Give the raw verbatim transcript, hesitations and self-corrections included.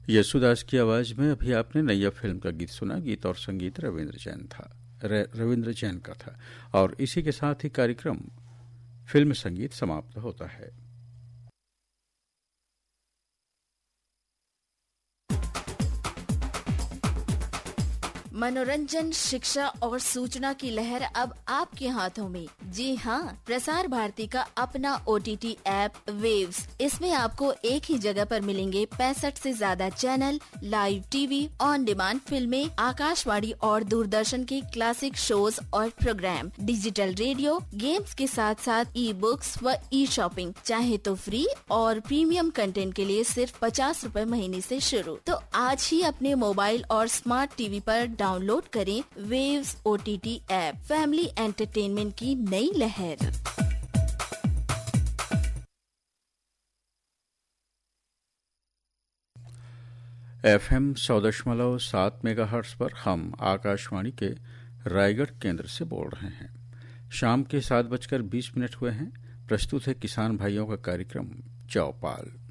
यशुदास की आवाज में अभी आपने नैया फिल्म का गीत सुना। गीत और संगीत रविंद्र जैन था रविंद्र जैन का था और इसी के साथ ही कार्यक्रम फिल्म संगीत समाप्त होता है। मनोरंजन, शिक्षा और सूचना की लहर अब आपके हाथों में। जी हाँ, प्रसार भारती का अपना ओटीटी ऐप वेव्स। इसमें आपको एक ही जगह पर मिलेंगे पैंसठ से ज्यादा channel, live TV, on demand फिल्में, आकाशवाणी और दूरदर्शन के क्लासिक शोज और प्रोग्राम, डिजिटल रेडियो, गेम्स के साथ साथ ई बुक्स व ई शॉपिंग। चाहे तो फ्री और प्रीमियम कंटेंट के लिए सिर्फ पचास रूपए महीने से शुरू। तो आज ही अपने मोबाइल और स्मार्ट टीवी पर डाउनलोड करें waves OTT app. Family entertainment की नई लहर। एफएम सौ दशमलव सात मेगाहर्ट्ज पर हम आकाशवाणी के रायगढ़ केंद्र से बोल रहे हैं। शाम के सात बजकर बीस मिनट हुए हैं। प्रस्तुत है किसान भाइयों का कार्यक्रम चौपाल।